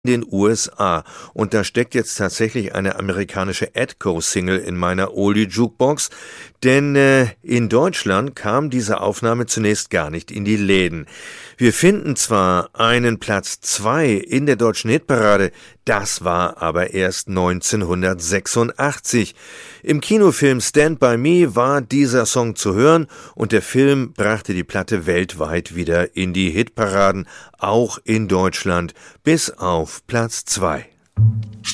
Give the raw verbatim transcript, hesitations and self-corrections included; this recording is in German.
den U S A. Und da steckt jetzt tatsächlich eine amerikanische Atco-Single in meiner Oldie-Jukebox, denn äh, in Deutschland kam diese Aufnahme zunächst gar nicht in die Läden. Wir finden zwar einen Platz zwei in der deutschen Hitparade, das war aber erst neunzehnhundertsechsundachtzig. Im Kinofilm Stand By Me war dieser Song zu hören und der Film brachte die Platte weltweit wieder in die Hitparaden, auch in Deutschland, bis auf Platz zwei.